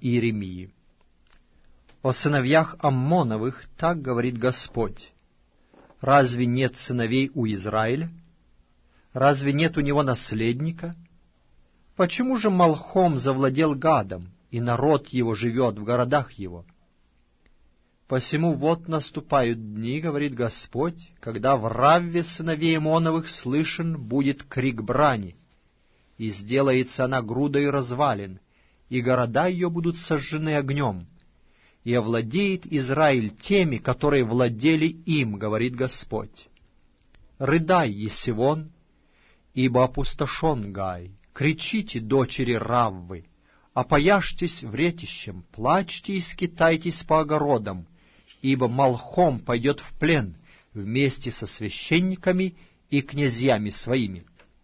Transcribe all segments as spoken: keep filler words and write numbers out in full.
Иеремии. О сыновьях Аммоновых так говорит Господь: разве нет сыновей у Израиля? Разве нет у него наследника? Почему же Малхом завладел Гадом, и народ его живет в городах его? Посему вот наступают дни, говорит Господь, когда в Равве сыновей Аммоновых слышен будет крик брани, и сделается она грудой развалин, и города ее будут сожжены огнем, и овладеет Израиль теми, которые владели им, говорит Господь. Рыдай, Есивон, ибо опустошен Гай, кричите, дочери Раввы, опояжьтесь вретищем, плачьте и скитайтесь по огородам, ибо Малхом пойдет в плен вместе со священниками и князьями своими.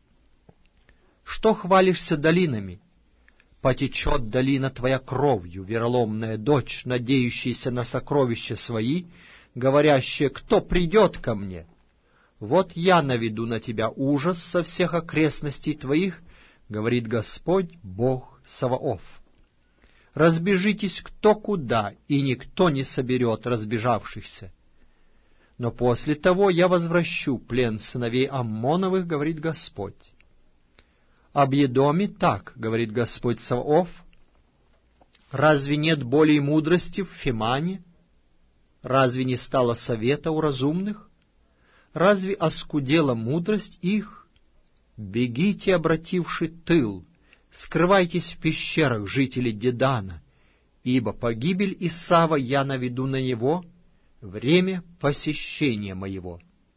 Что хвалишься долинами? Потечет долина твоя кровью, вероломная дочь, надеющаяся на сокровища свои, говорящая: кто придет ко мне? Вот я наведу на тебя ужас со всех окрестностей твоих, говорит Господь, Бог Саваоф. Разбежитесь кто куда, и никто не соберет разбежавшихся. Но после того я возвращу плен сыновей Аммоновых, говорит Господь. Об Едоме так, говорит Господь Саваоф: разве нет более мудрости в Фемане? Разве не стало совета у разумных? Разве оскудела мудрость их? Бегите, обративши тыл, скрывайтесь в пещерах, жители Дедана, ибо погибель Исава я наведу на него, время посещения моего.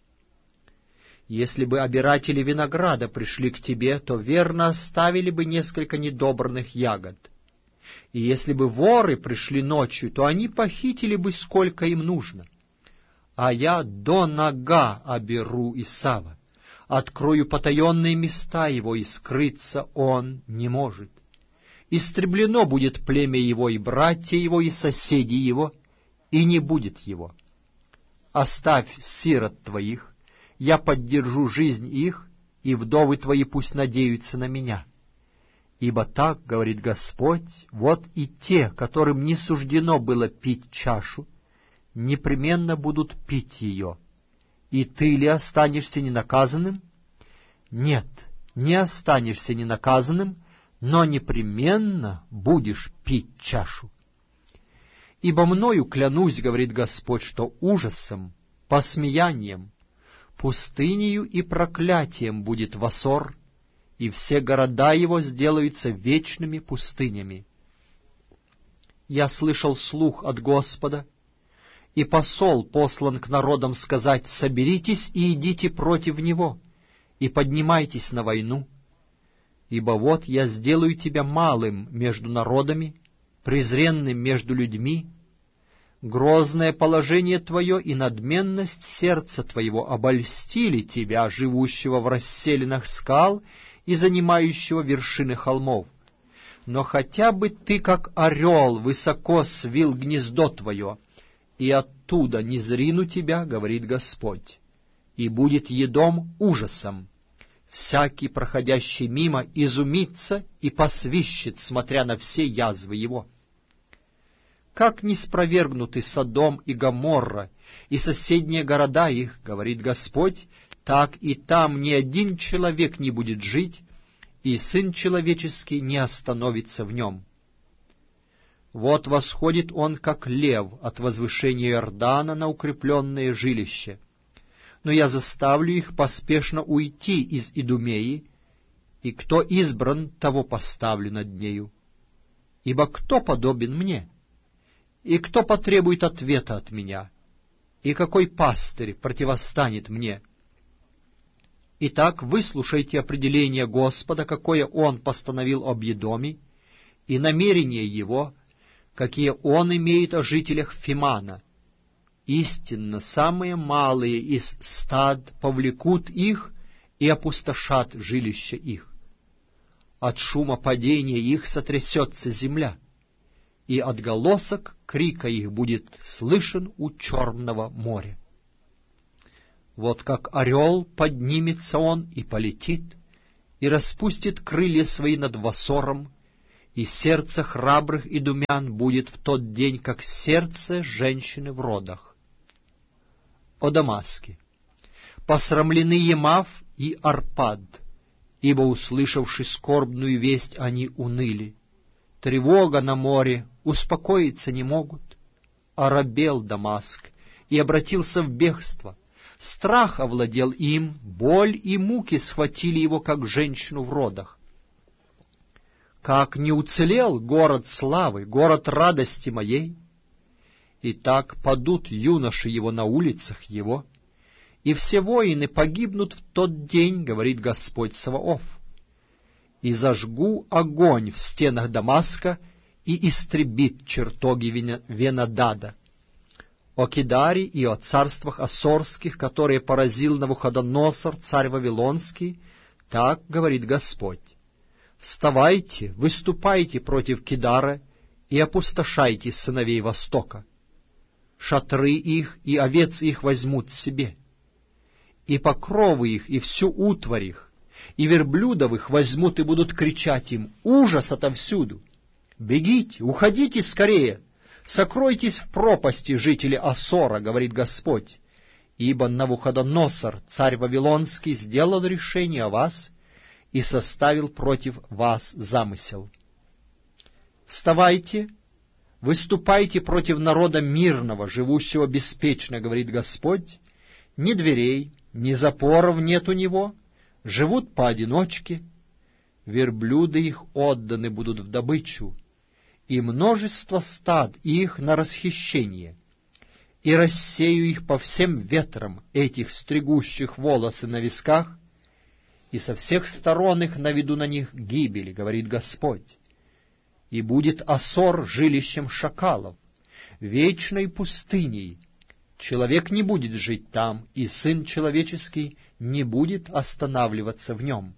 Если бы обиратели винограда пришли к тебе, то верно оставили бы несколько недобранных ягод. И если бы воры пришли ночью, то они похитили бы сколько им нужно. А я до нога оберу Исава, открою потаенные места его, и скрыться он не может. Истреблено будет племя его, и братья его, и соседи его, и не будет его. Оставь сирот твоих, я поддержу жизнь их, и вдовы твои пусть надеются на меня. Ибо так, говорит Господь, вот и те, которым не суждено было пить чашу, непременно будут пить ее. И ты ли останешься ненаказанным? Нет, не останешься ненаказанным, но непременно будешь пить чашу. Ибо мною клянусь, говорит Господь, что ужасом, посмеянием, пустынею и проклятием будет Васор, и все города его сделаются вечными пустынями. Я слышал слух от Господа, и посол послан к народам сказать: соберитесь и идите против него, и поднимайтесь на войну. Ибо вот я сделаю тебя малым между народами, презренным между людьми. Грозное положение твое и надменность сердца твоего обольстили тебя, живущего в расселинах скал и занимающего вершины холмов. Но хотя бы ты, как орел, высоко свил гнездо твое, и оттуда не зрину тебя, говорит Господь, и будет Едом ужасом. Всякий, проходящий мимо, изумится и посвищет, смотря на все язвы его. Как не спровергнуты Содом и Гоморра, и соседние города их, говорит Господь, так и там ни один человек не будет жить, и Сын Человеческий не остановится в нем. Вот восходит он, как лев, от возвышения Иордана на укрепленное жилище. Но я заставлю их поспешно уйти из Идумеи, и кто избран, того поставлю над нею. Ибо кто подобен мне? И кто потребует ответа от меня? И какой пастырь противостанет мне? Итак, выслушайте определение Господа, какое Он постановил об Едоме, и намерение Его, какие Он имеет о жителях Фемана. Истинно, самые малые из стад повлекут их и опустошат жилища их. От шума падения их сотрясется земля, и отголосок крика их будет слышен у Черного моря. Вот как орел поднимется он и полетит, и распустит крылья свои над Васором, и сердце храбрых идумян будет в тот день, как сердце женщины в родах. О Дамаске! Посрамлены Емав и Арпад, ибо, услышавши скорбную весть, они уныли. Тревога на море, успокоиться не могут. Оробел Дамаск и обратился в бегство. Страх овладел им, боль и муки схватили его, как женщину в родах. Как не уцелел город славы, город радости моей? И так падут юноши его на улицах его, и все воины погибнут в тот день, говорит Господь Саваоф. И зажгу огонь в стенах Дамаска, и истребит чертоги Венадада. О Кедаре и о царствах ассорских, которые поразил Навуходоносор, царь Вавилонский, так говорит Господь. Вставайте, выступайте против Кедара и опустошайте сыновей Востока. Шатры их и овец их возьмут себе, и покровы их, и всю утварь их, и верблюдов их возьмут и будут кричать им: ужас отовсюду! Бегите, уходите скорее, сокройтесь в пропасти, жители Ассора, говорит Господь, ибо Навуходоносор, царь Вавилонский, сделал решение о вас и составил против вас замысел. Вставайте, выступайте против народа мирного, живущего беспечно, говорит Господь. Ни дверей, ни запоров нет у него, живут поодиночке. Верблюды их отданы будут в добычу, и множество стад их на расхищение, и рассею их по всем ветрам, этих стригущих волосы на висках, и со всех сторон их наведу на них гибели, говорит Господь. И будет Ассор жилищем шакалов, вечной пустыней. Человек не будет жить там, и Сын Человеческий не будет останавливаться в нем.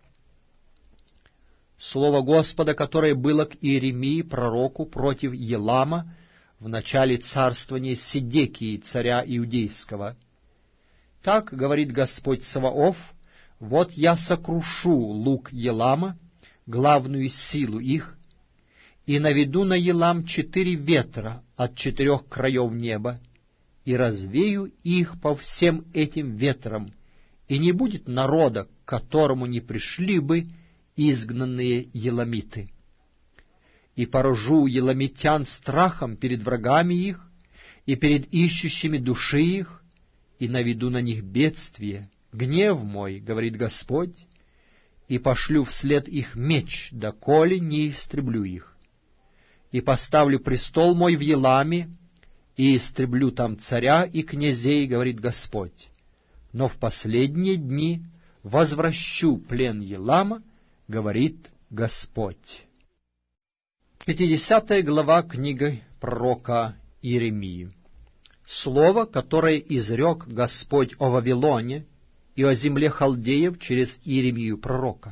Слово Господа, которое было к Иеремии, пророку, против Елама в начале царствования Седекии, царя Иудейского. Так говорит Господь Саваоф: вот я сокрушу лук Елама, главную силу их, и наведу на Елам четыре ветра от четырех краев неба, и развею их по всем этим ветрам, и не будет народа, к которому не пришли бы изгнанные еламиты. И поражу еламитян страхом перед врагами их и перед ищущими души их, и наведу на них бедствие, гнев мой, говорит Господь, и пошлю вслед их меч, доколе не истреблю их. И поставлю престол мой в Еламе, и истреблю там царя и князей, говорит Господь. Но в последние дни возвращу плен Елама, говорит Господь. Пятидесятая глава книги пророка Иеремии. Слово, которое изрек Господь о Вавилоне и о земле халдеев через Иеремию пророка.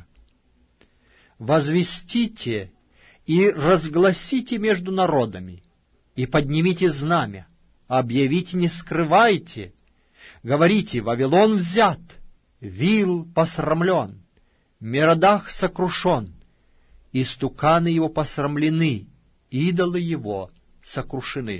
«Возвестите и разгласите между народами, и поднимите знамя, объявите, не скрывайте, говорите: Вавилон взят, Вил посрамлен, Меродах сокрушен, истуканы его посрамлены, идолы его сокрушены.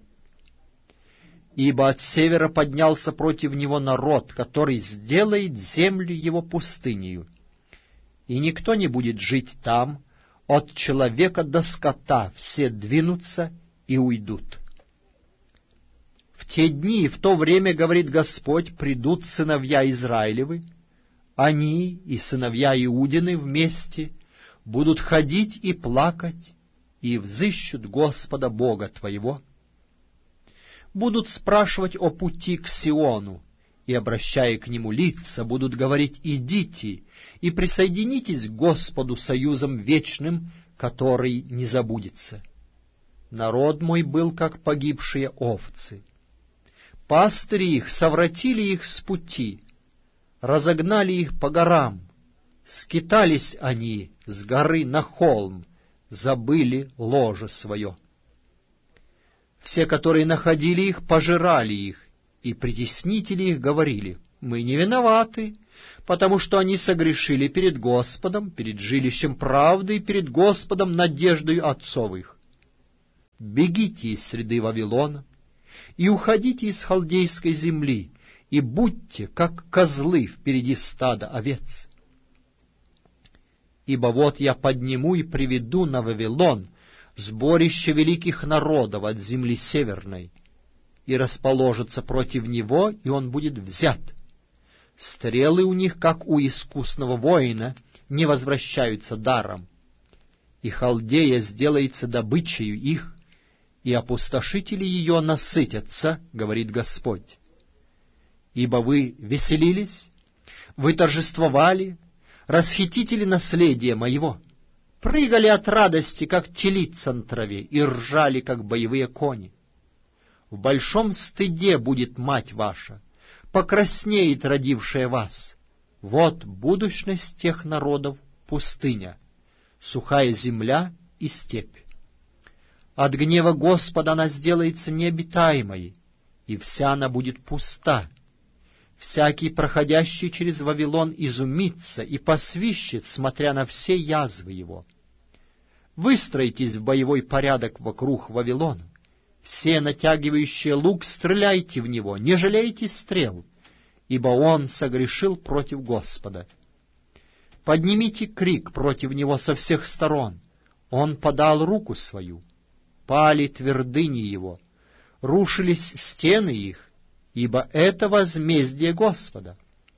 Ибо от севера поднялся против него народ, который сделает землю его пустынею, и никто не будет жить там, от человека до скота все двинутся и уйдут. В те дни и в то время, говорит Господь, придут сыновья Израилевы, они и сыновья Иудины вместе будут ходить и плакать, и взыщут Господа Бога твоего. Будут спрашивать о пути к Сиону, и, обращая к нему лица, будут говорить: идите и присоединитесь к Господу союзом вечным, который не забудется. Народ мой был, как погибшие овцы. Пастыри их совратили их с пути, разогнали их по горам, скитались они с горы на холм, забыли ложе свое. Все, которые находили их, пожирали их, и притеснители их говорили: мы не виноваты, потому что они согрешили перед Господом, перед жилищем правды и перед Господом надеждою отцов их. Бегите из среды Вавилона и уходите из халдейской земли, и будьте, как козлы впереди стада овец. Ибо вот я подниму и приведу на Вавилон сборище великих народов от земли северной, и расположится против него, и он будет взят. Стрелы у них, как у искусного воина, не возвращаются даром, и Халдея сделается добычею их, и опустошители ее насытятся, говорит Господь. Ибо вы веселились, вы торжествовали, расхитители наследия моего, прыгали от радости, как телица на траве, и ржали, как боевые кони. В большом стыде будет мать ваша, покраснеет родившая вас. Вот будущность тех народов — пустыня, сухая земля и степь. От гнева Господа она сделается необитаемой, и вся она будет пуста. Всякий, проходящий через Вавилон, изумится и посвищет, смотря на все язвы его. Выстроитесь в боевой порядок вокруг Вавилона. Все, натягивающие лук, стреляйте в него, не жалейте стрел, ибо он согрешил против Господа. Поднимите крик против него со всех сторон. Он подал руку свою. Пали твердыни его, рушились стены их, ибо это возмездие Господа.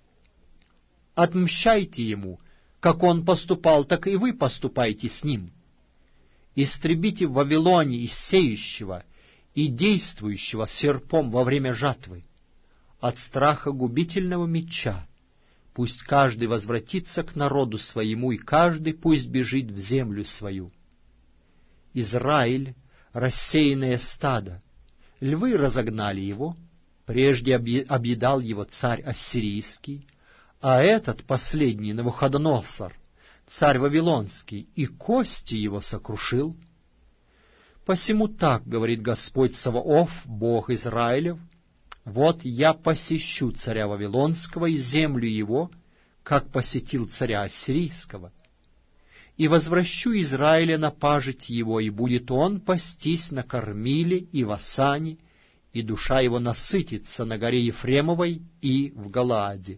Отмщайте ему, как он поступал, так и вы поступайте с ним. Истребите в Вавилоне и сеющего, и действующего серпом во время жатвы. От страха губительного меча пусть каждый возвратится к народу своему, и каждый пусть бежит в землю свою. Израиль — рассеянное стадо, львы разогнали его, прежде объедал его царь ассирийский, а этот последний Навуходоносор, царь вавилонский, и кости его сокрушил. Посему так говорит Господь Саваоф, Бог Израилев: вот я посещу царя Вавилонского и землю его, как посетил царя Ассирийского, и возвращу Израиля на пажить его, и будет он пастись на Кормиле и в Асане, и душа его насытится на горе Ефремовой и в Галааде.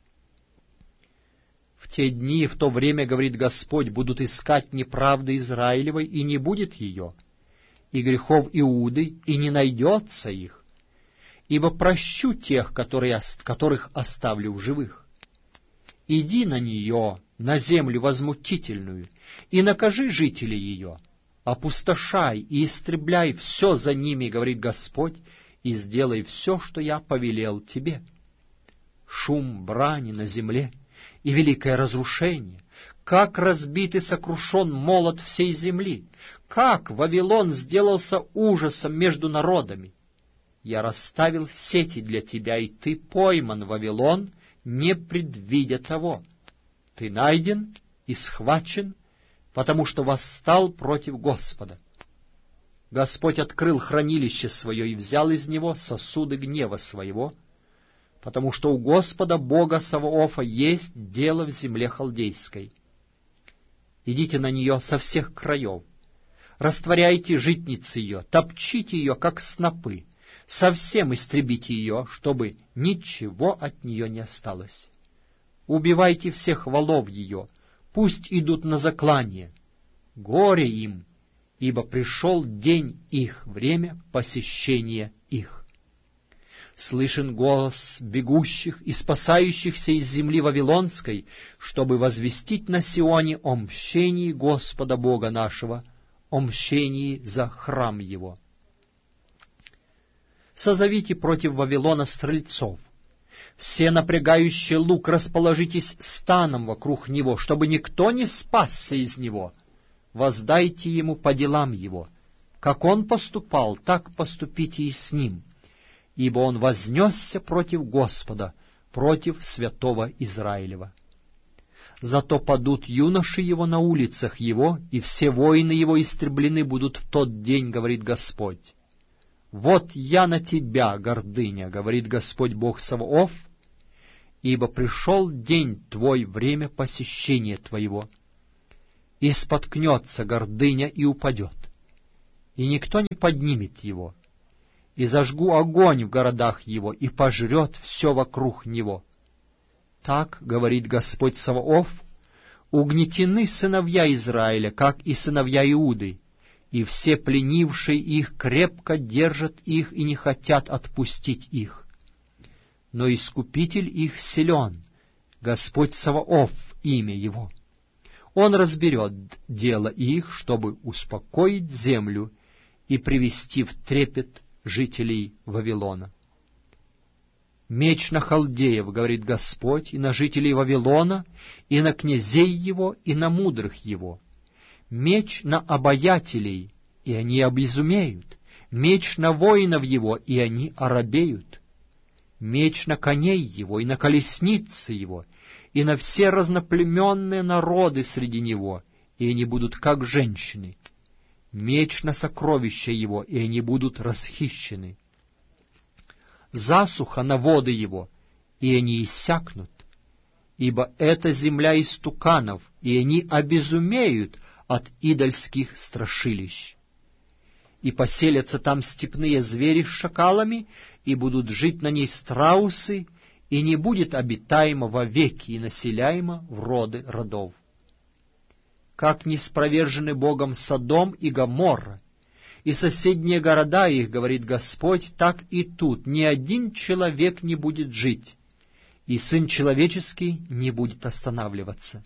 В те дни и в то время, говорит Господь, будут искать неправды Израилевой, и не будет ее, и грехов Иуды, и не найдется их, ибо прощу тех, которые, которых оставлю в живых. Иди на нее, на землю возмутительную, и накажи жителей ее, опустошай и истребляй все за ними, говорит Господь, и сделай все, что я повелел тебе. Шум брани на земле и великое разрушение, как разбит и сокрушен молот всей земли, как Вавилон сделался ужасом между народами. Я расставил сети для тебя, и ты пойман, Вавилон, не предвидя того. Ты найден и схвачен, потому что восстал против Господа. Господь открыл хранилище свое и взял из него сосуды гнева своего, потому что у Господа Бога Саваофа есть дело в земле халдейской. Идите на нее со всех краев, растворяйте житницы ее, топчите ее, как снопы, совсем истребите ее, чтобы ничего от нее не осталось. Убивайте всех волов ее, пусть идут на заклание. Горе им, ибо пришел день их, время посещения их. Слышен голос бегущих и спасающихся из земли Вавилонской, чтобы возвестить на Сионе о мщении Господа Бога нашего, о мщении за храм Его. Созовите против Вавилона стрельцов. Все напрягающие лук расположитесь станом вокруг него, чтобы никто не спасся из него. Воздайте ему по делам его. Как он поступал, так поступите и с ним, ибо он вознесся против Господа, против святого Израилева. Зато падут юноши его на улицах его, и все воины его истреблены будут в тот день, говорит Господь. Вот я на тебя, гордыня, говорит Господь Бог Саваоф, ибо пришел день Твой, время посещения Твоего. И споткнется гордыня и упадет, и никто не поднимет его. И зажгу огонь в городах его, и пожрет все вокруг него. Так говорит Господь Саваоф: угнетены сыновья Израиля, как и сыновья Иуды, и все пленившие их крепко держат их и не хотят отпустить их. Но Искупитель их силен, Господь Саваоф имя его. Он разберет дело их, чтобы успокоить землю и привести в трепет жителей Вавилона. Меч на халдеев, говорит Господь, и на жителей Вавилона, и на князей его, и на мудрых его. Меч на обаятелей, и они обезумеют. Меч на воинов его, и они оробеют. Меч на коней его, и на колесницы его, и на все разноплеменные народы среди него, и они будут как женщины. Меч на сокровища его, и они будут расхищены. Засуха на воды его, и они иссякнут. Ибо это земля истуканов, и они обезумеют от идольских страшилищ. И поселятся там степные звери с шакалами, и будут жить на ней страусы, и не будет обитаемо вовеки и населяемо в роды родов. Как не спровержены Богом Содом и Гоморра, и соседние города их, говорит Господь, так и тут ни один человек не будет жить, и Сын Человеческий не будет останавливаться.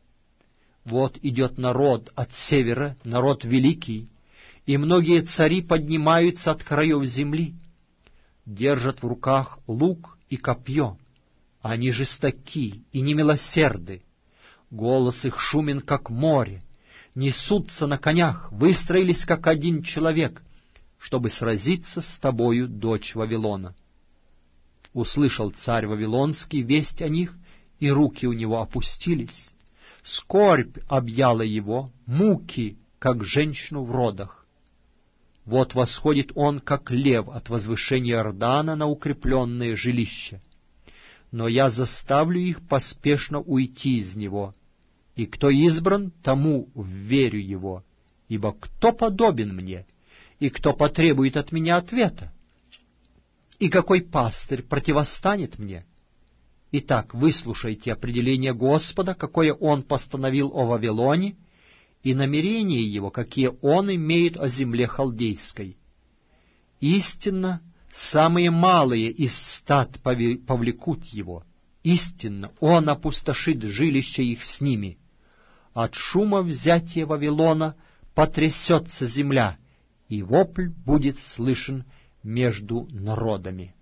Вот идет народ от севера, народ великий, и многие цари поднимаются от краев земли, держат в руках лук и копье, они жестоки и немилосерды, голос их шумен, как море, несутся на конях, выстроились, как один человек, чтобы сразиться с тобою, дочь Вавилона. Услышал царь Вавилонский весть о них, и руки у него опустились. Скорбь объяла его, муки, как женщину в родах. Вот восходит он, как лев, от возвышения Иордана на укрепленное жилище. Но я заставлю их поспешно уйти из него, и кто избран, тому вверю его, ибо кто подобен мне, и кто потребует от меня ответа? И какой пастырь противостанет мне? Итак, выслушайте определение Господа, какое Он постановил о Вавилоне, и намерения Его, какие Он имеет о земле халдейской. Истинно, самые малые из стад повлекут Его. Истинно, Он опустошит жилище их с ними. От шума взятия Вавилона потрясется земля, и вопль будет слышен между народами.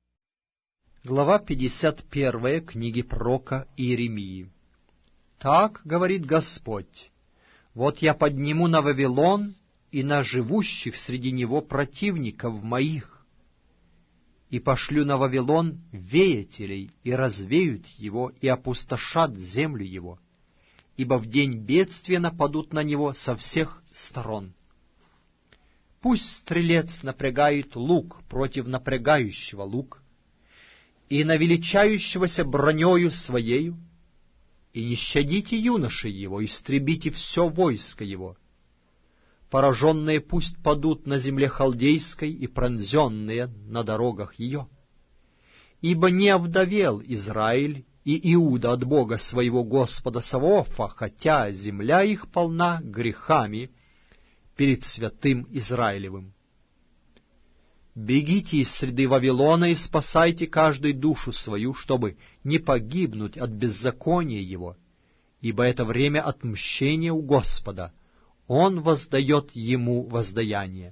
Глава пятьдесят первая книги пророка Иеремии. Так говорит Господь: вот я подниму на Вавилон и на живущих среди него противников моих, и пошлю на Вавилон веятелей, и развеют его, и опустошат землю его, ибо в день бедствия нападут на него со всех сторон. Пусть стрелец напрягает лук против напрягающего лук, и на величающегося бронею своею, и не щадите юношей его, истребите все войско его. Пораженные пусть падут на земле халдейской и пронзенные на дорогах ее. Ибо не овдовел Израиль и Иуда от Бога своего Господа Саваофа, хотя земля их полна грехами перед святым Израилевым. Бегите из среды Вавилона и спасайте каждую душу свою, чтобы не погибнуть от беззакония его, ибо это время отмщения у Господа, Он воздает ему воздаяние.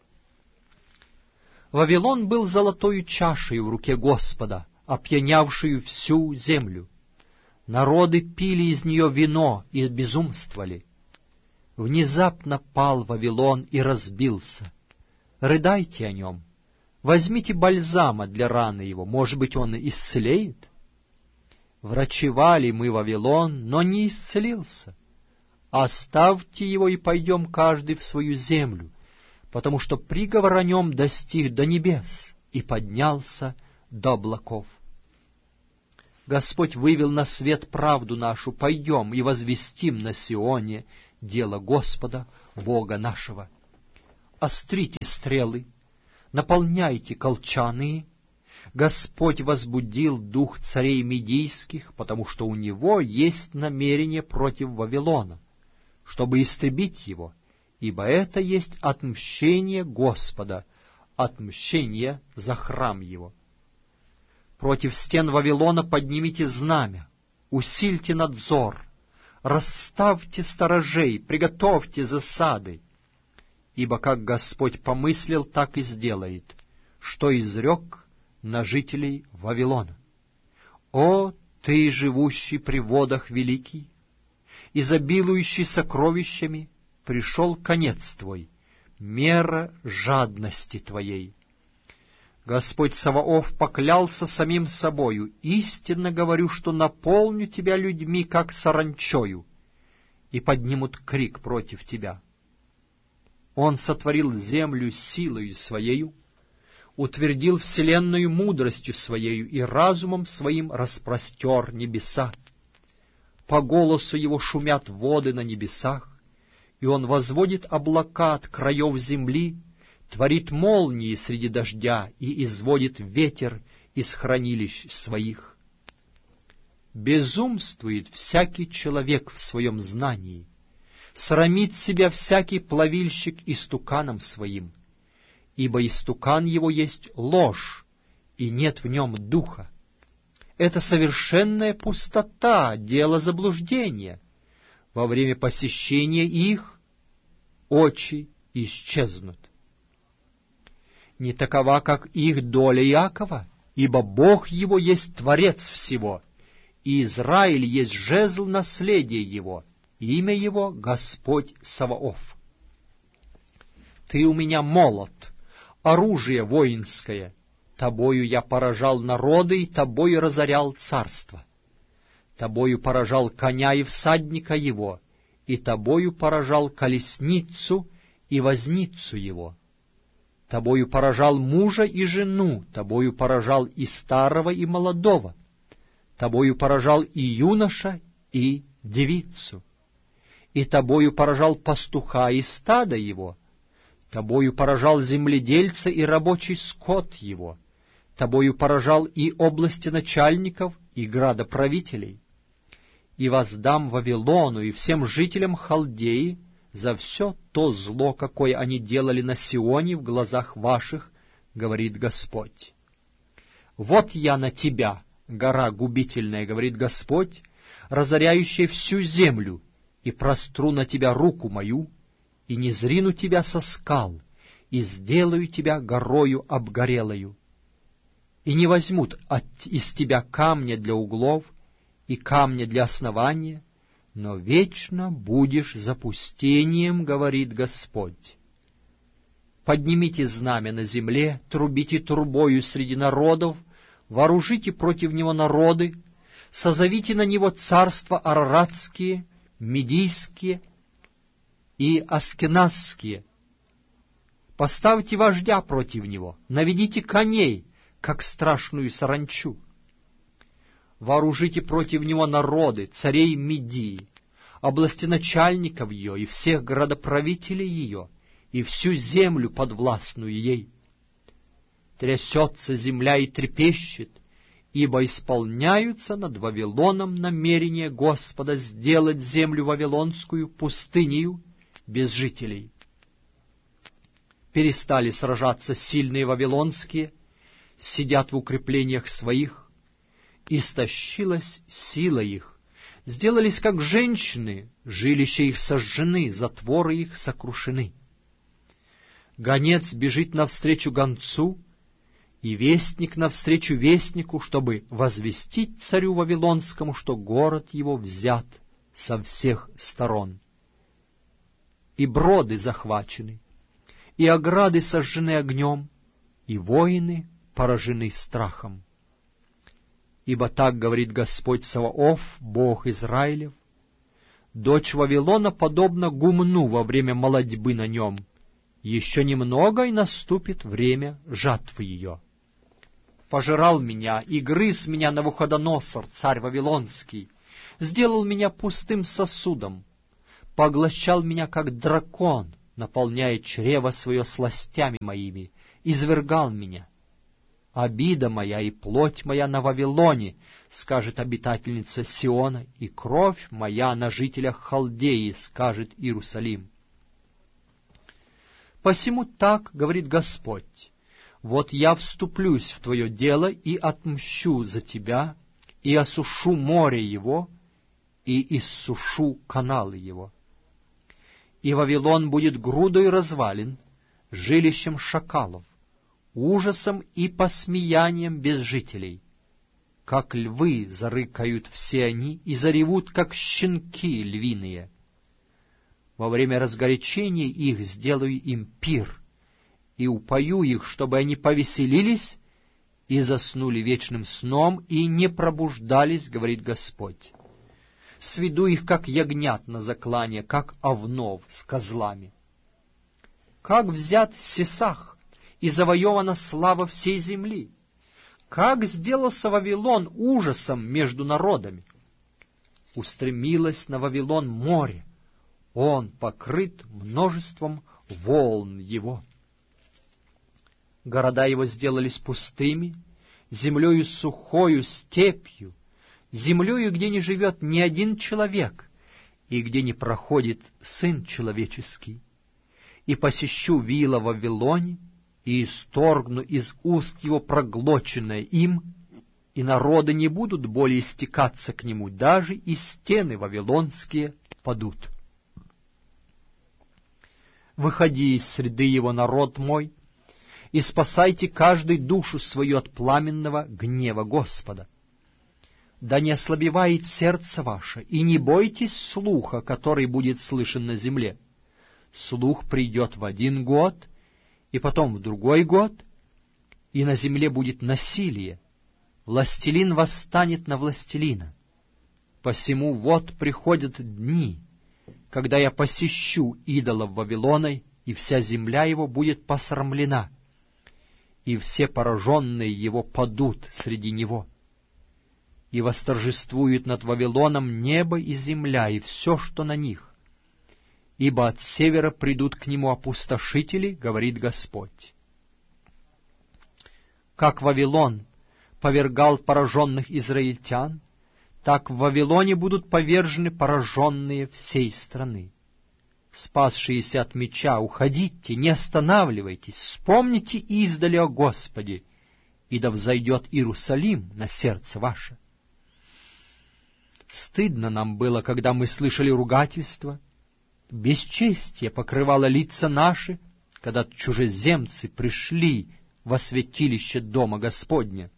Вавилон был золотою чашей в руке Господа, опьянявшую всю землю. Народы пили из нее вино и безумствовали. Внезапно пал Вавилон и разбился. Рыдайте о нем. Возьмите бальзама для раны его, может быть, он исцелеет? Врачевали мы Вавилон, но не исцелился. Оставьте его и пойдем каждый в свою землю, потому что приговор о нем достиг до небес и поднялся до облаков. Господь вывел на свет правду нашу. Пойдем и возвестим на Сионе дело Господа, Бога нашего. Острите стрелы, наполняйте колчаны. Господь возбудил дух царей медийских, потому что у него есть намерение против Вавилона, чтобы истребить его, ибо это есть отмщение Господа, отмщение за храм его. Против стен Вавилона поднимите знамя, усильте надзор, расставьте сторожей, приготовьте засады, ибо как Господь помыслил, так и сделает, что изрек на жителей Вавилона. О, ты, живущий при водах великий, изобилующий сокровищами, пришел конец твой, мера жадности твоей. Господь Саваоф поклялся самим собою: истинно говорю, что наполню тебя людьми, как саранчою, и поднимут крик против тебя. Он сотворил землю силою своею, утвердил вселенную мудростью своею и разумом своим распростер небеса. По голосу его шумят воды на небесах, и он возводит облака от краев земли, творит молнии среди дождя и изводит ветер из хранилищ своих. Безумствует всякий человек в своем знании, срамит себя всякий плавильщик истуканом своим, ибо истукан его есть ложь, и нет в нем духа. Это совершенная пустота, дело заблуждения. Во время посещения их очи исчезнут. Не такова, как их доля Иакова, ибо Бог его есть Творец всего, и Израиль есть жезл наследия его, имя его Господь Саваоф. Ты у меня молот, оружие воинское, тобою я поражал народы, и тобою разорял царство. Тобою поражал коня и всадника его, и тобою поражал колесницу и возницу его. Тобою поражал мужа и жену, тобою поражал и старого, и молодого. Тобою поражал и юноша, и девицу. И тобою поражал пастуха и стадо его. Тобою поражал земледельца и рабочий скот его. Тобою поражал и области начальников, и градоправителей. И воздам Вавилону и всем жителям Халдеи за все то зло, какое они делали на Сионе в глазах ваших, говорит Господь. Вот я на тебя, гора губительная, говорит Господь, разоряющая всю землю, и простру на тебя руку мою, и не зрину тебя со скал, и сделаю тебя горою обгорелою. И не возьмут от, из тебя камня для углов и камня для основания, но вечно будешь запустением, говорит Господь. Поднимите знамя на земле, трубите трубою среди народов, вооружите против него народы, созовите на него царства араратские, медийские и аскеназские. Поставьте вождя против него, наведите коней, как страшную саранчу. Вооружите против него народы, царей Медии, областеначальников ее и всех градоправителей ее, и всю землю подвластную ей. Трясется земля и трепещет, ибо исполняются над Вавилоном намерения Господа сделать землю вавилонскую пустынею без жителей. Перестали сражаться сильные вавилонские, сидят в укреплениях своих, истощилась сила их, сделались как женщины, жилища их сожжены, затворы их сокрушены. Гонец бежит навстречу гонцу, и вестник навстречу вестнику, чтобы возвестить царю Вавилонскому, что город его взят со всех сторон. И броды захвачены, и ограды сожжены огнем, и воины поражены страхом. Ибо так говорит Господь Саваоф, Бог Израилев: дочь Вавилона подобна гумну во время молодьбы на нем, еще немного, и наступит время жатвы ее. Пожирал меня и грыз меня Навуходоносор, царь Вавилонский, сделал меня пустым сосудом, поглощал меня, как дракон, наполняя чрево свое сластями моими, извергал меня. Обида моя и плоть моя на Вавилоне, скажет обитательница Сиона, и кровь моя на жителях Халдеи, скажет Иерусалим. Посему так говорит Господь: вот я вступлюсь в твое дело и отмщу за тебя, и осушу море его, и иссушу каналы его. И Вавилон будет грудой развалин, жилищем шакалов, ужасом и посмеянием без жителей. Как львы зарыкают все они и заревут, как щенки львиные. Во время разгорячения их сделаю им пир, и упою их, чтобы они повеселились и заснули вечным сном, и не пробуждались, говорит Господь. Сведу их, как ягнят на заклане, как овнов с козлами. Как взят Сесах, и завоевана слава всей земли! Как сделался Вавилон ужасом между народами! Устремилось на Вавилон море, он покрыт множеством волн его. Города его сделались пустыми, землею сухою степью, землею, где не живет ни один человек, и где не проходит Сын Человеческий. И посещу вила в Вавилоне, и исторгну из уст его проглоченное им, и народы не будут более стекаться к нему, даже и стены вавилонские падут. Выходи из среды его, народ мой, и спасайте каждый душу свою от пламенного гнева Господа. Да не ослабевает сердце ваше, и не бойтесь слуха, который будет слышен на земле. Слух придет в один год, и потом в другой год, и на земле будет насилие. Властелин восстанет на властелина. Посему вот приходят дни, когда я посещу идолов Вавилона, и вся земля его будет посрамлена, и все пораженные его падут среди него. И восторжествует над Вавилоном небо и земля, и все, что на них. Ибо от севера придут к нему опустошители, говорит Господь. Как Вавилон повергал пораженных израильтян, так в Вавилоне будут повержены пораженные всей страны. Спасшиеся от меча, уходите, не останавливайтесь, вспомните издали о Господе, и да взойдет Иерусалим на сердце ваше. Стыдно нам было, когда мы слышали ругательство, бесчестие покрывало лица наши, когда чужеземцы пришли во святилище дома Господня.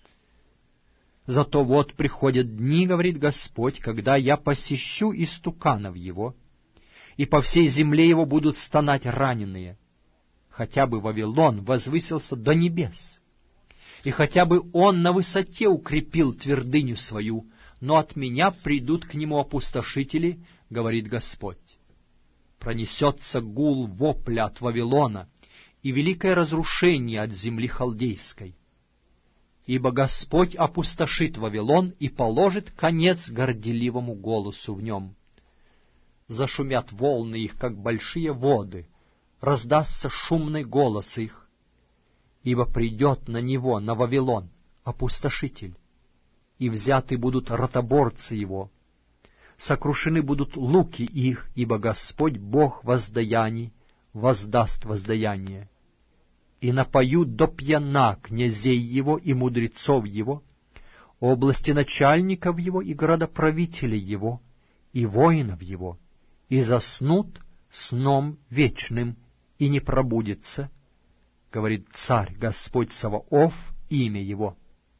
Зато вот приходят дни, говорит Господь, когда я посещу истуканов его, и по всей земле его будут стонать раненые. Хотя бы Вавилон возвысился до небес, и хотя бы он на высоте укрепил твердыню свою, но от меня придут к нему опустошители, говорит Господь. Пронесется гул вопля от Вавилона и великое разрушение от земли халдейской. Ибо Господь опустошит Вавилон и положит конец горделивому голосу в нем. Зашумят волны их, как большие воды, раздастся шумный голос их, ибо придет на него, на Вавилон, опустошитель, и взяты будут ротоборцы его, сокрушены будут луки их, ибо Господь Бог воздаяний воздаст воздаяние. И напоют до пьяна князей его и мудрецов его, области начальников его и градоправителей его, и воинов его, и заснут сном вечным, и не пробудется, говорит Царь Господь Саваоф, имя его.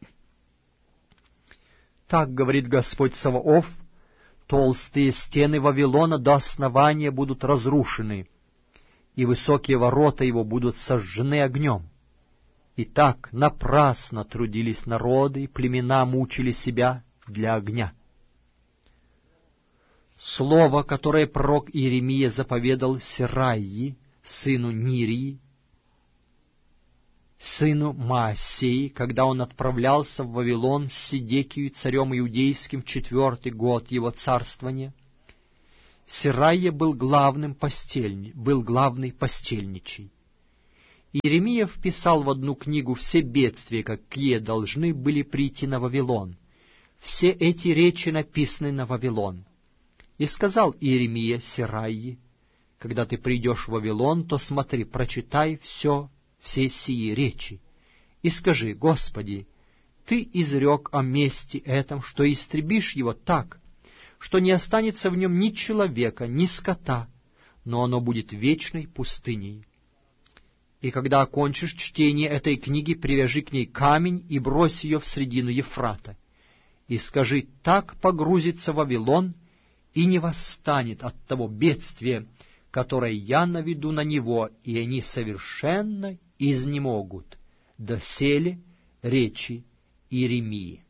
Так говорит Господь Саваоф: толстые стены Вавилона до основания будут разрушены, и высокие ворота его будут сожжены огнем. И так напрасно трудились народы, и племена мучили себя для огня. Слово, которое пророк Иеремия заповедал Сераии, сыну Нирии, сыну Маасеи, когда он отправлялся в Вавилон с Седекию, царем иудейским, в четвертый год его царствования. Серайя был главным постельни, был главный постельничий. Иеремия вписал в одну книгу все бедствия, какие должны были прийти на Вавилон. Все эти речи написаны на Вавилон. И сказал Иеремия Серайи: когда ты придешь в Вавилон, то смотри, прочитай все, все сии речи, и скажи: Господи, Ты изрек о месте этом, что истребишь его так, что не останется в нем ни человека, ни скота, но оно будет вечной пустыней. И когда окончишь чтение этой книги, привяжи к ней камень и брось ее в средину Ефрата, и скажи: так погрузится Вавилон и не восстанет от того бедствия, которое я наведу на него, и они совершенно изнемогут. Доселе речи Иеремии.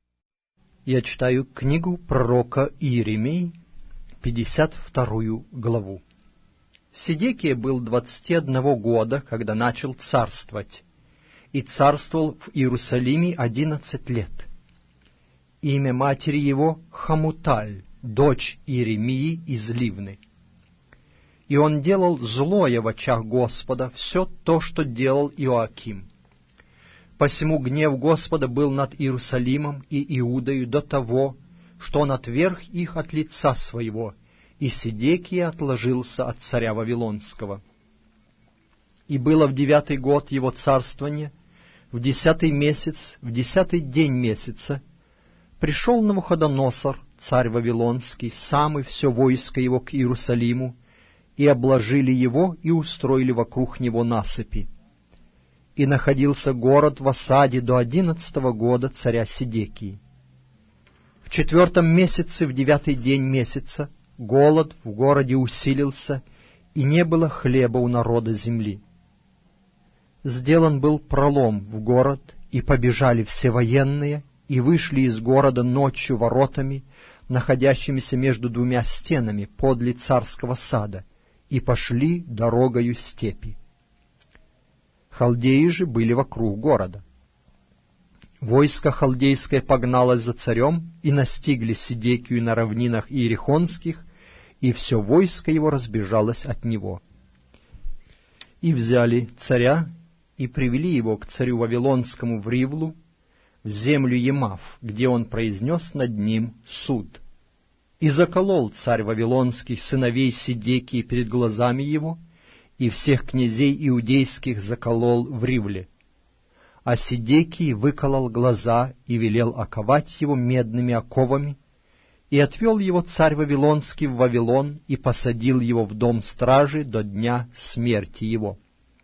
Я читаю книгу пророка Иеремии, пятьдесят вторую главу. Седекия был двадцати одного года, когда начал царствовать, и царствовал в Иерусалиме одиннадцать лет. Имя матери его Хамуталь, дочь Иеремии из Ливны. И он делал злое в очах Господа, все то, что делал Иоаким. Посему гнев Господа был над Иерусалимом и Иудою до того, что он отверг их от лица своего, и Седекия отложился от царя Вавилонского. И было в девятый год его царствования, в десятый месяц, в десятый день месяца, пришел Навуходоносор, царь Вавилонский, сам и все войско его к Иерусалиму, и обложили его, и устроили вокруг него насыпи. И находился город в осаде до одиннадцатого года царя Седекии. В четвертом месяце, в девятый день месяца, голод в городе усилился, и не было хлеба у народа земли. Сделан был пролом в город, и побежали все военные, и вышли из города ночью воротами, находящимися между двумя стенами подле царского сада, и пошли дорогою степи. Халдеи же были вокруг города. Войско халдейское погналось за царем, и настигли Седекию на равнинах иерихонских, и все войско его разбежалось от него. И взяли царя, и привели его к царю Вавилонскому в Ривлу, в землю Емав, где он произнес над ним суд. И заколол царь Вавилонский сыновей Седекии перед глазами его, и всех князей иудейских заколол в Ривле. А Седекий выколол глаза и велел оковать его медными оковами, и отвел его царь Вавилонский в Вавилон, и посадил его в дом стражи до дня смерти его.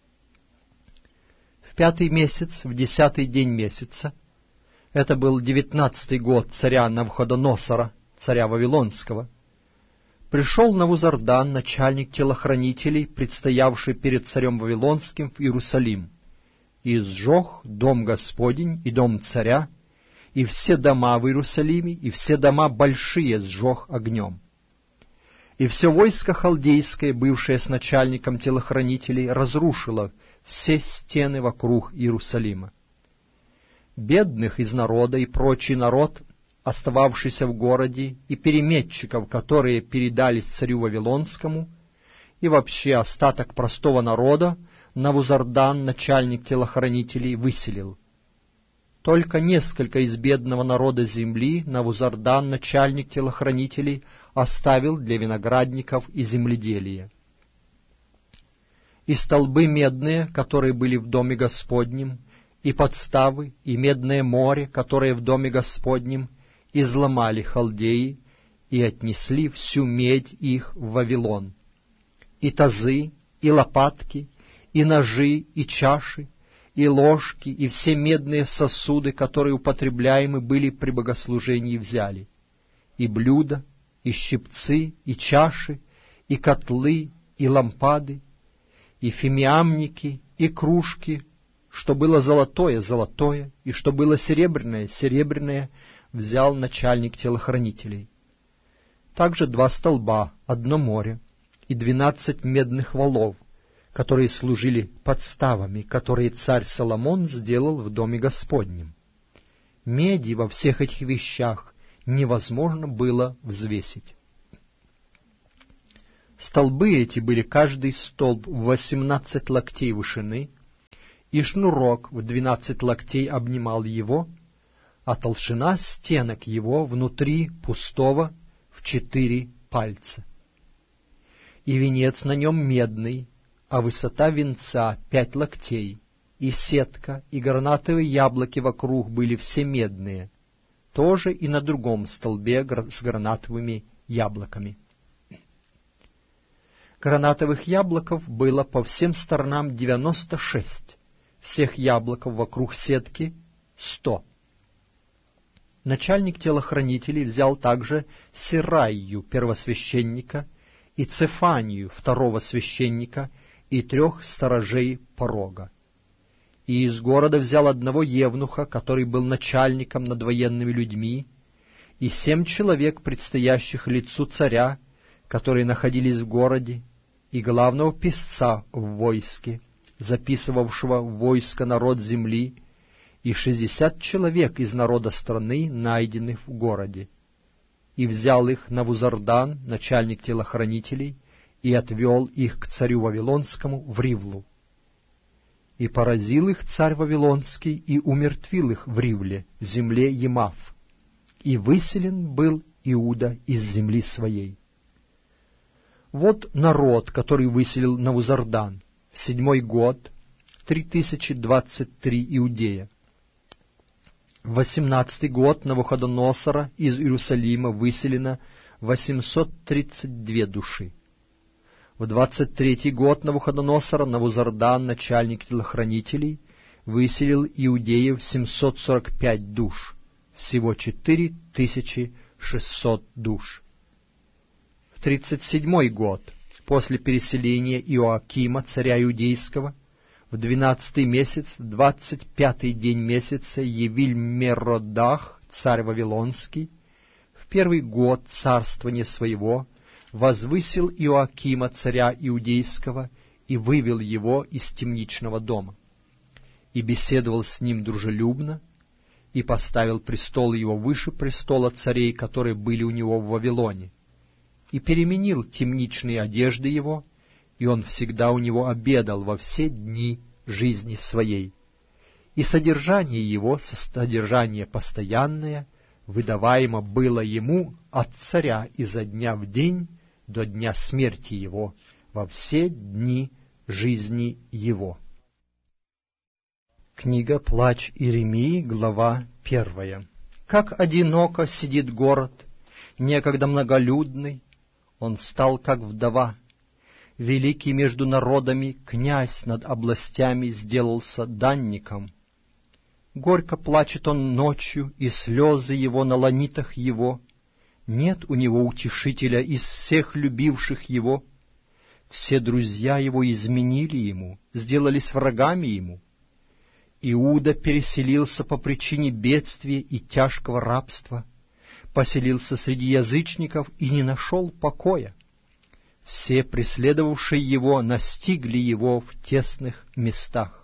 В пятый месяц, в десятый день месяца, это был девятнадцатый год царя Навуходоносора, царя Вавилонского, пришел Навузардан, начальник телохранителей, предстоявший перед царем Вавилонским в Иерусалим, и сжег дом Господень и дом царя, и все дома в Иерусалиме, и все дома большие сжег огнем. И все войско халдейское, бывшее с начальником телохранителей, разрушило все стены вокруг Иерусалима. Бедных из народа и прочий народ, остававшийся в городе, и переметчиков, которые передались царю Вавилонскому, и вообще остаток простого народа, Навузардан, начальник телохранителей, выселил. Только несколько из бедного народа земли Навузардан, начальник телохранителей, оставил для виноградников и земледелия. И столбы медные, которые были в доме Господнем, и подставы, и медное море, которое в доме Господнем, изломали халдеи и отнесли всю медь их в Вавилон. И тазы, и лопатки, и ножи, и чаши, и ложки, и все медные сосуды, которые употребляемы были при богослужении, взяли, и блюда, и щипцы, и чаши, и котлы, и лампады, и фимиамники, и кружки, что было золотое — золотое, и что было серебряное — серебряное, взял начальник телохранителей. Также два столба, одно море, и двенадцать медных валов, которые служили подставами, которые царь Соломон сделал в доме Господнем. Меди во всех этих вещах невозможно было взвесить. Столбы эти были каждый столб в восемнадцать локтей вышины, и шнурок в двенадцать локтей обнимал его, а толщина стенок его внутри пустого в четыре пальца. И венец на нем медный, а высота венца пять локтей, и сетка, и гранатовые яблоки вокруг были все медные, тоже и на другом столбе с гранатовыми яблоками. Гранатовых яблоков было по всем сторонам девяносто шесть, всех яблоков вокруг сетки сто. Начальник телохранителей взял также Серайю, первосвященника, и Цефанию, второго священника, и трех сторожей порога. И из города взял одного евнуха, который был начальником над военными людьми, и семь человек, предстоящих лицу царя, которые находились в городе, и главного писца в войске, записывавшего в войско народ земли, и шестьдесят человек из народа страны, найденных в городе. И взял их Навузардан, начальник телохранителей, и отвел их к царю Вавилонскому в Ривлу. И поразил их царь Вавилонский, и умертвил их в Ривле, в земле Емав, и выселен был Иуда из земли своей. Вот народ, который выселил Навузардан, в седьмой год, три тысячи двадцать три иудея. В восемнадцатый год Навуходоносора из Иерусалима выселено восемьсот тридцать две души. В двадцать третий год Навуходоносора Навузардан, начальник телохранителей, выселил иудеев семьсот сорок пять душ, всего четыре тысячи шестьсот душ. В тридцать седьмой год, после переселения Иоакима, царя иудейского, в двенадцатый месяц, двадцать пятый день месяца, Евиль-Меродах, царь Вавилонский, в первый год царствования своего, возвысил Иоакима, царя иудейского, и вывел его из темничного дома, и беседовал с ним дружелюбно, и поставил престол его выше престола царей, которые были у него в Вавилоне, и переменил темничные одежды его, и он всегда у него обедал во все дни жизни своей. И содержание его, содержание постоянное, выдаваемо было ему от царя изо дня в день до дня смерти его, во все дни жизни его. Книга «Плач Иеремии», глава первая. Как одиноко сидит город, некогда многолюдный, он стал как вдова. Великий между народами князь над областями сделался данником. Горько плачет он ночью, и слезы его на ланитах его. Нет у него утешителя из всех любивших его. Все друзья его изменили ему, сделались врагами ему. Иуда переселился по причине бедствия и тяжкого рабства, поселился среди язычников и не нашел покоя. Все преследовавшие его настигли его в тесных местах.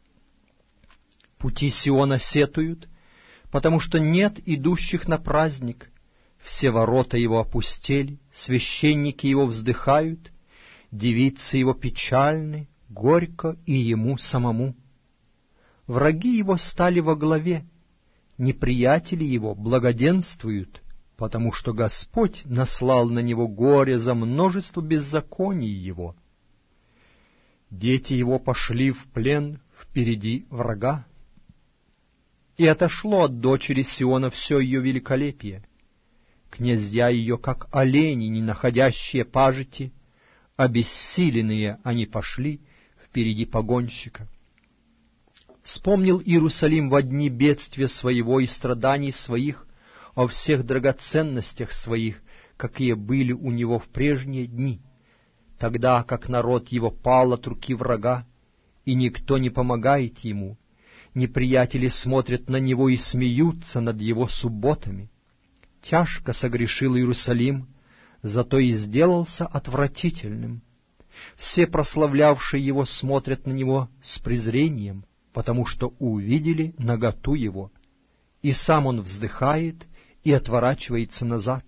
Пути Сиона сетуют, потому что нет идущих на праздник. Все ворота его опустели, священники его вздыхают, девицы его печальны, горько и ему самому. Враги его стали во главе, неприятели его благоденствуют, потому что Господь наслал на него горе за множество беззаконий его. Дети его пошли в плен впереди врага, и отошло от дочери Сиона все ее великолепие. Князья ее, как олени, не находящие пажити, обессиленные они пошли впереди погонщика. Вспомнил Иерусалим во дни бедствия своего и страданий своих, о всех драгоценностях своих, какие были у него в прежние дни, тогда как народ его пал от руки врага, и никто не помогает ему, неприятели смотрят на него и смеются над его субботами. Тяжко согрешил Иерусалим, зато и сделался отвратительным. Все прославлявшие его смотрят на него с презрением, потому что увидели наготу его. И сам он вздыхает и отворачивается назад.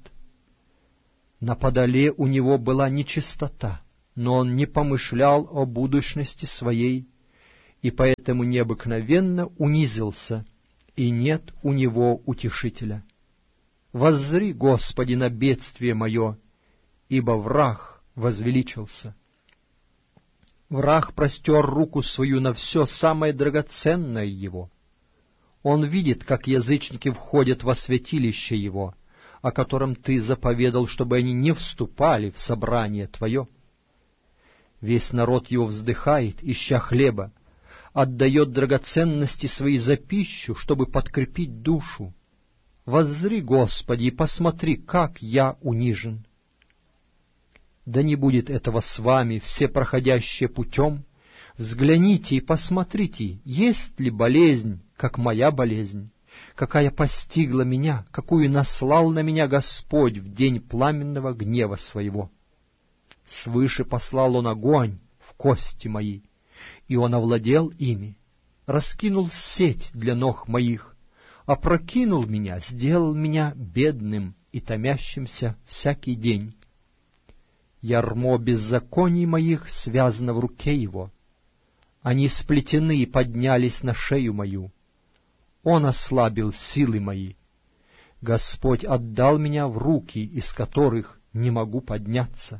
На подоле у него была нечистота, но он не помышлял о будущности своей, и поэтому необыкновенно унизился, и нет у него утешителя. Воззри, Господи, на бедствие мое, ибо враг возвеличился. Враг простер руку свою на все самое драгоценное его. Он видит, как язычники входят во святилище его, о котором ты заповедал, чтобы они не вступали в собрание твое. Весь народ его вздыхает, ища хлеба, отдает драгоценности свои за пищу, чтобы подкрепить душу. Воззри, Господи, и посмотри, как я унижен. Да не будет этого с вами, все проходящие путем. Взгляните и посмотрите, есть ли болезнь, как моя болезнь, какая постигла меня, какую наслал на меня Господь в день пламенного гнева своего. Свыше послал он огонь в кости мои, и он овладел ими, раскинул сеть для ног моих, опрокинул меня, сделал меня бедным и томящимся всякий день. Ярмо беззаконий моих связано в руке его, они сплетены и поднялись на шею мою. Он ослабил силы мои. Господь отдал меня в руки, из которых не могу подняться.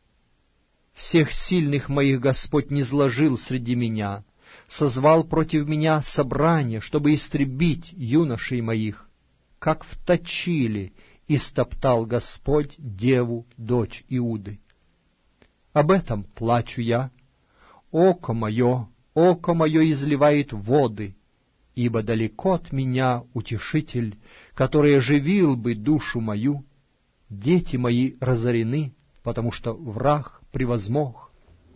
Всех сильных моих Господь низложил среди меня, созвал против меня собрание, чтобы истребить юношей моих. Как вточили, истоптал Господь деву, дочь Иуды. Об этом плачу я. Око мое, око мое изливает воды, ибо далеко от меня утешитель, который оживил бы душу мою. Дети мои разорены, потому что враг превозмог.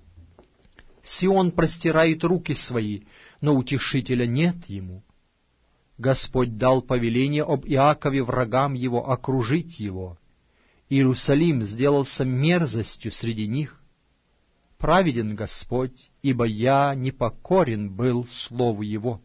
Сион простирает руки свои, но утешителя нет ему. Господь дал повеление об Иакове врагам его окружить его. Иерусалим сделался мерзостью среди них. Праведен Господь, ибо я непокорен был слову Его.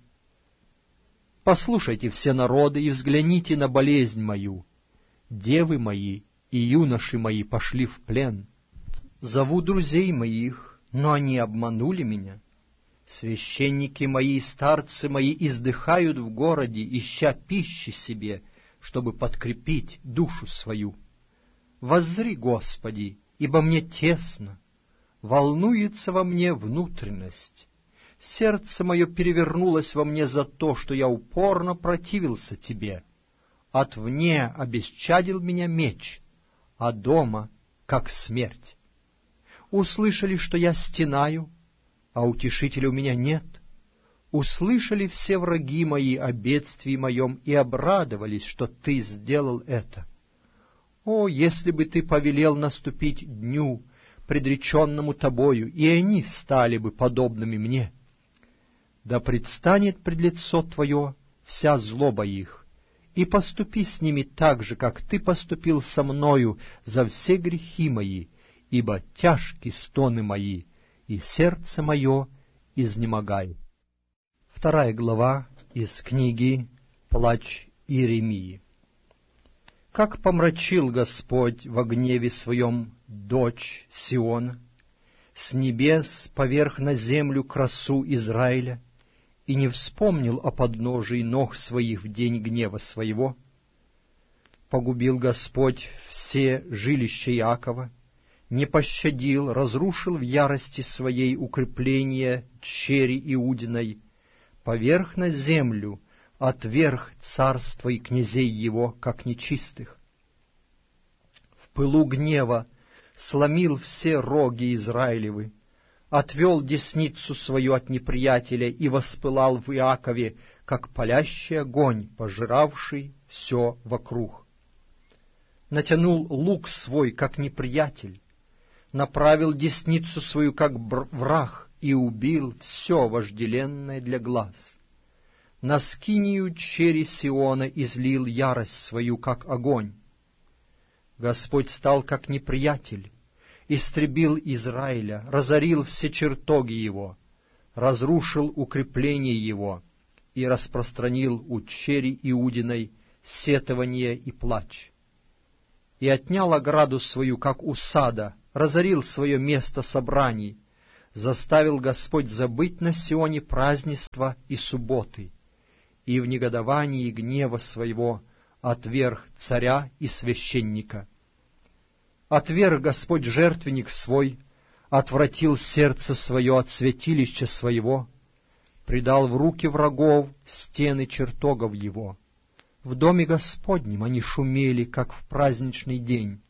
Послушайте все народы и взгляните на болезнь мою. Девы мои и юноши мои пошли в плен. Зову друзей моих, но они обманули меня. Священники мои и старцы мои издыхают в городе, ища пищи себе, чтобы подкрепить душу свою. Воззри, Господи, ибо мне тесно. Волнуется во мне внутренность. Сердце мое перевернулось во мне за то, что я упорно противился Тебе. Отвне обесчадил меня меч, а дома — как смерть. Услышали, что я стенаю, а утешителя у меня нет. Услышали все враги мои о бедствии моем и обрадовались, что Ты сделал это. О, если бы Ты повелел наступить дню, предреченному Тобою, и они стали бы подобными мне. Да предстанет пред лицо Твое вся злоба их, и поступи с ними так же, как Ты поступил со мною за все грехи мои, ибо тяжкие стоны мои, и сердце мое изнемогает. Вторая глава из книги «Плач Иеремии». Как помрачил Господь во гневе своем дочь Сиона, с небес поверх на землю красу Израиля, и не вспомнил о подножии ног своих в день гнева своего. Погубил Господь все жилища Иакова, не пощадил, разрушил в ярости своей укрепления чери Иудиной, поверх на землю отверг царства и князей его, как нечистых. В пылу гнева сломил все роги Израилевы, отвел десницу свою от неприятеля и воспылал в Иакове, как палящий огонь, пожиравший все вокруг. Натянул лук свой, как неприятель, направил десницу свою, как враг, и убил все вожделенное для глаз. На скинию чери Сиона излил ярость свою, как огонь. Господь стал как неприятель, истребил Израиля, разорил все чертоги его, разрушил укрепления его и распространил у чери Иудиной сетование и плач. И отнял ограду свою, как у сада, разорил свое место собраний, заставил Господь забыть на Сионе празднества и субботы, и в негодовании гнева своего отверг царя и священника. Отверг Господь жертвенник свой, отвратил сердце свое от святилища своего, предал в руки врагов стены чертогов его. В доме Господнем они шумели, как в праздничный день.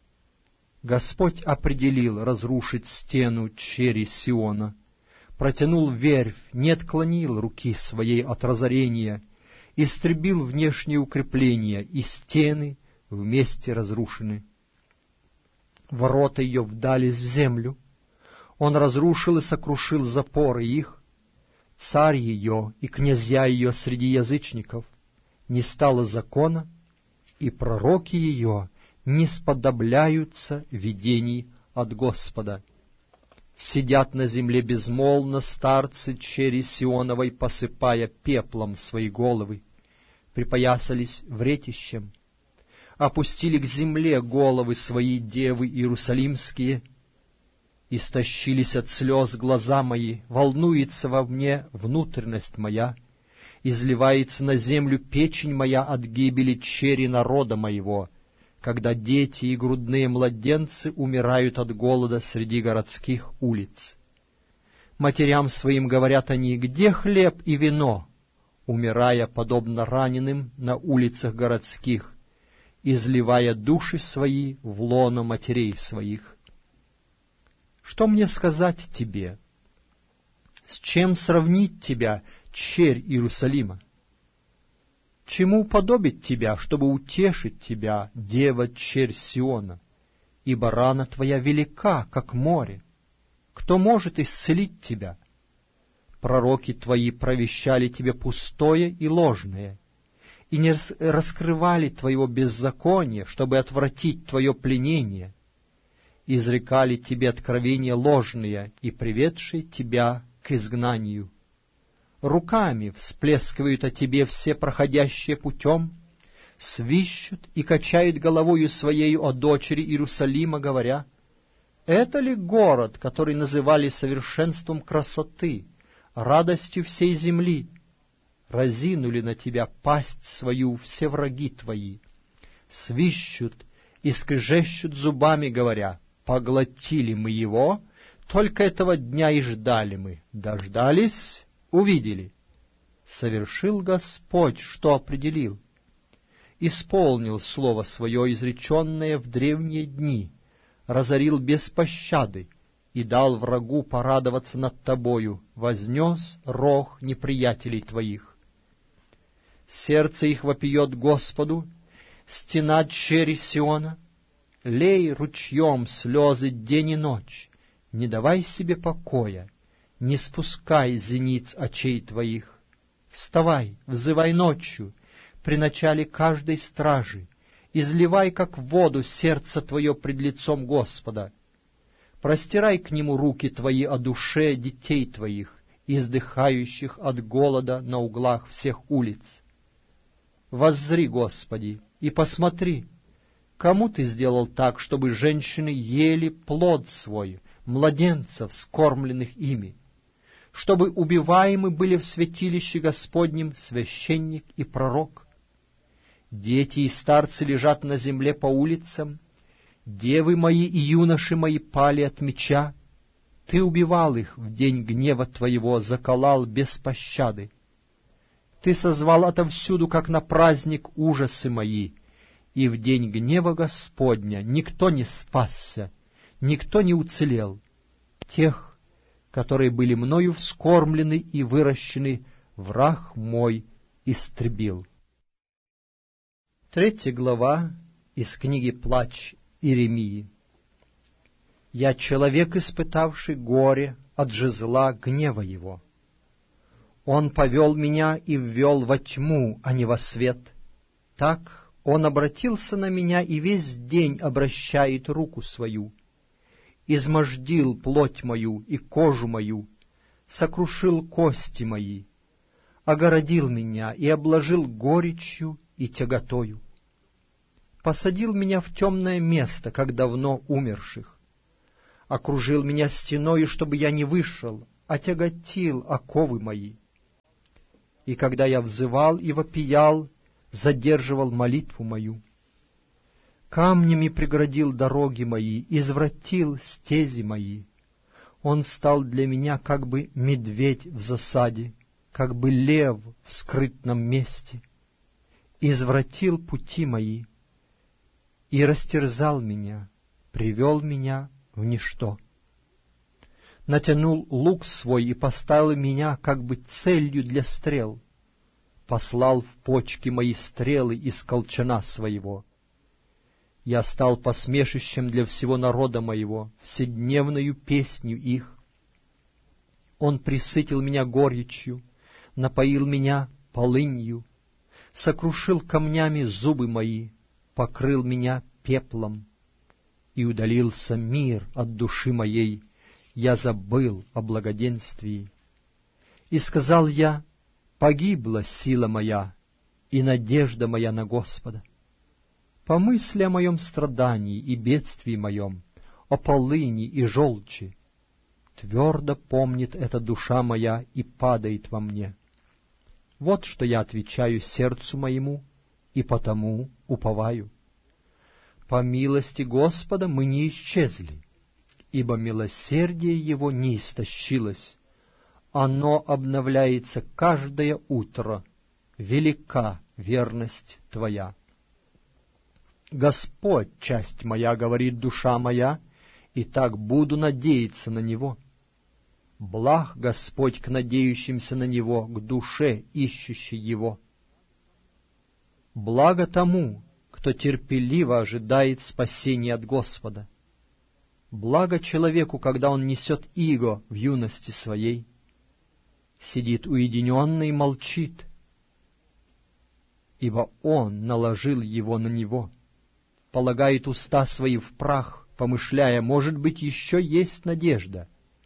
Господь определил разрушить стену чери Сиона, протянул верфь, не отклонил руки своей от разорения, истребил внешние укрепления, и стены вместе разрушены. Ворота ее вдались в землю, он разрушил и сокрушил запоры их, царь ее и князья ее среди язычников, не стало закона, и пророки ее не сподобляются видений от Господа. Сидят на земле безмолвно старцы чери Сионовой, посыпая пеплом свои головы, припоясались вретищем, опустили к земле головы свои девы иерусалимские, истощились от слез глаза мои, волнуется во мне внутренность моя, изливается на землю печень моя от гибели чери народа моего, когда дети и грудные младенцы умирают от голода среди городских улиц. Матерям своим говорят они: где хлеб и вино? Умирая, подобно раненым, на улицах городских, изливая души свои в лоно матерей своих. Что мне сказать тебе? С чем сравнить тебя, черь Иерусалима? Чему уподобить тебя, чтобы утешить тебя, дева черь Сиона? Ибо рана твоя велика, как море. Кто может исцелить тебя? Пророки твои провещали тебе пустое и ложное, и не раскрывали твоего беззакония, чтобы отвратить твое пленение. Изрекали тебе откровения ложные и приведшие тебя к изгнанию. Руками всплескивают о тебе все проходящие путем, свищут и качают головою своею о дочери Иерусалима, говоря: это ли город, который называли совершенством красоты, радостью всей земли? Разинули на тебя пасть свою все враги твои, свищут и скрежещут зубами, говоря: поглотили мы его, только этого дня и ждали мы. Дождались, увидели. Совершил Господь, что определил. Исполнил слово свое, изреченное в древние дни, разорил без пощады и дал врагу порадоваться над тобою, вознес рог неприятелей твоих. Сердце их вопиет Господу, стена чери Сиона. Лей ручьем слезы день и ночь, не давай себе покоя, не спускай зениц очей твоих. Вставай, взывай ночью, при начале каждой стражи, изливай, как в воду, сердце твое пред лицом Господа. Простирай к нему руки твои о душе детей твоих, издыхающих от голода на углах всех улиц. Воззри, Господи, и посмотри, кому ты сделал так, чтобы женщины ели плод свой, младенцев, скормленных ими, чтобы убиваемы были в святилище Господнем священник и пророк? Дети и старцы лежат на земле по улицам, девы мои и юноши мои пали от меча. Ты убивал их в день гнева твоего, заколал без пощады. Ты созвал отовсюду, как на праздник, ужасы мои, и в день гнева Господня никто не спасся, никто не уцелел. Тех, которые были мною вскормлены и выращены, враг мой истребил. Третья глава из книги «Плач Иеремии». «Я человек, испытавший горе от жезла гнева его. Он повел меня и ввел во тьму, а не во свет. Так он обратился на меня и весь день обращает руку свою. измождил плоть мою и кожу мою, сокрушил кости мои, огородил меня и обложил горечью и тяготою. Посадил меня в темное место, как давно умерших, окружил меня стеною, чтобы я не вышел, отяготил оковы мои. И когда я взывал и вопиял, задерживал молитву мою. Камнями преградил дороги мои, извратил стези мои. Он стал для меня как бы медведь в засаде, как бы лев в скрытном месте. Извратил пути мои и растерзал меня, привел меня в ничто. Натянул лук свой и поставил меня как бы целью для стрел. Послал в почки мои стрелы из колчана своего. Я стал посмешищем для всего народа моего, вседневною песнью их. Он присытил меня горечью, напоил меня полынью, сокрушил камнями зубы мои, покрыл меня пеплом, и удалился мир от души моей, я забыл о благоденствии. И сказал я: погибла сила моя и надежда моя на Господа. Помысли о моем страдании и бедствии моем, о полыни и желчи. Твердо помнит эта душа моя и падает во мне. Вот что я отвечаю сердцу моему, и потому уповаю. По милости Господа мы не исчезли, ибо милосердие Его не истощилось. Оно обновляется каждое утро. Велика верность Твоя. Господь, часть моя, говорит душа моя, и так буду надеяться на Него. Благ Господь к надеющимся на Него, к душе, ищущей Его. Благо тому, кто терпеливо ожидает спасения от Господа. Благо человеку, когда он несет иго в юности своей, сидит уединенно и молчит, ибо он наложил его на него, полагает уста свои в прах, помышляя, может быть, еще есть надежда,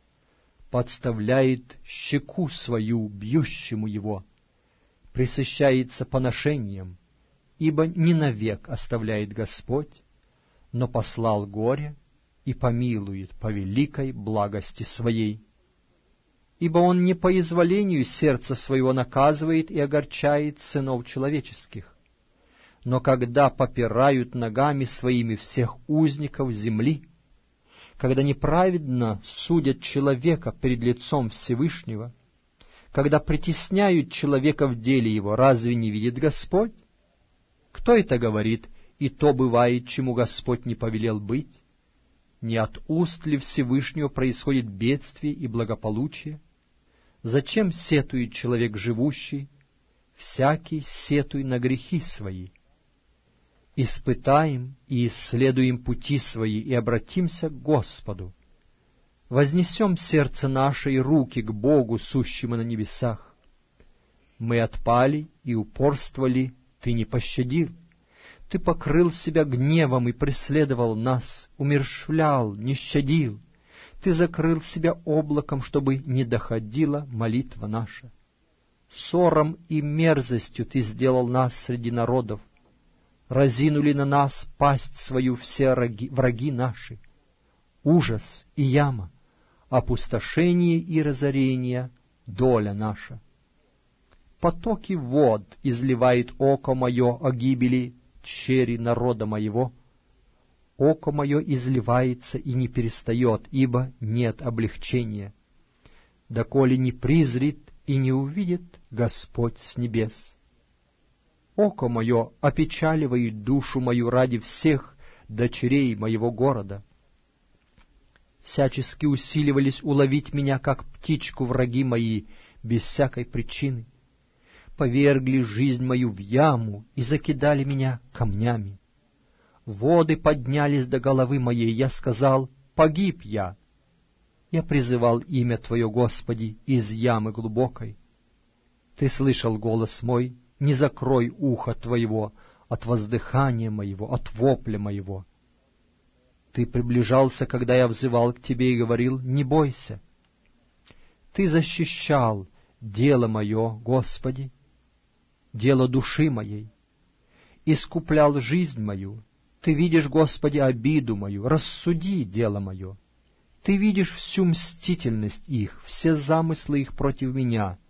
подставляет щеку свою бьющему его, пресыщается поношением, ибо не навек оставляет Господь, но послал горе и помилует по великой благости своей. Ибо Он не по изволению сердца своего наказывает и огорчает сынов человеческих, но когда попирают ногами своими всех узников земли, когда неправедно судят человека перед лицом Всевышнего, когда притесняют человека в деле его, разве не видит Господь? Кто это говорит, и то бывает, чему Господь не повелел быть? Не от уст ли Всевышнего происходит бедствие и благополучие? Зачем сетует человек живущий? Всякий сетуй на грехи свои. Испытаем и исследуем пути свои и обратимся к Господу. Вознесем сердце наше и руки к Богу, сущему на небесах. Мы отпали и упорствовали, Ты не пощадил. Ты покрыл себя гневом и преследовал нас, умерщвлял, не щадил. Ты закрыл себя облаком, чтобы не доходила молитва наша. Ссором и мерзостью Ты сделал нас среди народов. Разинули на нас пасть свою все враги, враги наши. Ужас и яма, опустошение и разорение — доля наша. Потоки вод изливает око мое о гибели тщери народа моего. Око мое изливается и не перестает, ибо нет облегчения, доколе не призрит и не увидит Господь с небес. Око мое опечаливает душу мою ради всех дочерей моего города. Всячески усиливались уловить меня, как птичку, враги мои, без всякой причины. Повергли жизнь мою в яму и закидали меня камнями. Воды поднялись до головы моей, я сказал: погиб я. Я призывал имя Твое, Господи, из ямы глубокой. Ты слышал голос мой, не закрой ухо Твоего от воздыхания моего, от вопля моего. Ты приближался, когда я взывал к Тебе и говорил: не бойся. Ты защищал дело мое, Господи, дело души моей, искуплял жизнь мою. Ты видишь, Господи, обиду мою, рассуди дело мое. Ты видишь всю мстительность их, все замыслы их против меня.